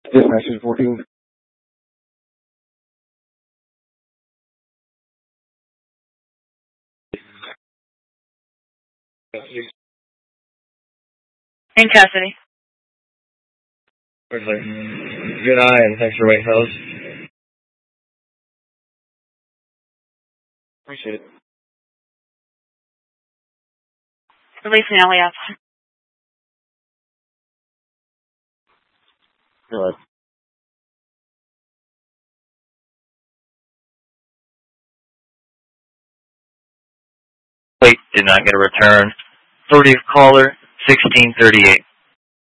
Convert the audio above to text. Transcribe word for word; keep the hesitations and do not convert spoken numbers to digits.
Dispatch fourteen. In custody. Perfect. Good eye, and thanks for waiting, fellas. Appreciate it. Releasing L E F. Good. Wait, did not get a return. Authority of caller, sixteen thirty-eight.